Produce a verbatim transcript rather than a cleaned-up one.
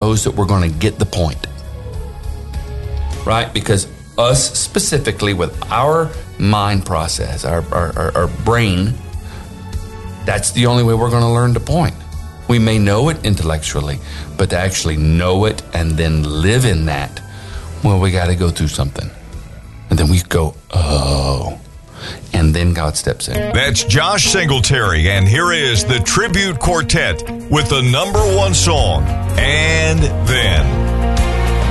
knows that we're going to get the point. Right? Because us specifically with our mind process, our, our, our, our brain, that's the only way we're going to learn the point. We may know it intellectually, but to actually know it and then live in that, well, we got to go through something. And then we go, oh, and then God steps in. That's Josh Singletary, and here is the Tribute Quartet with the number one song, And Then.